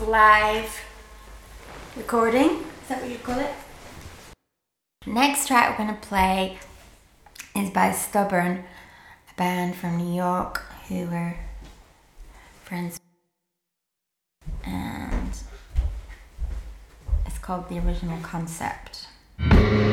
live recording. Is that what you call it? Next track we're going to play is by Stubborn, a band from New York who were friends, and it's called The Original Concept.